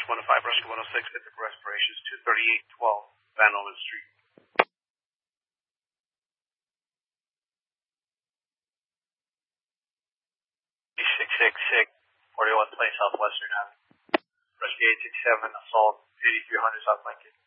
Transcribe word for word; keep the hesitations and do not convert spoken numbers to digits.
one oh five, rescue one oh six, typical respirations, two thirty-eight twelve, Van Nolan Street. six six six, forty-one Place, Southwestern Avenue. Rescue eight six seven, assault, eighty-three hundred South Lincoln.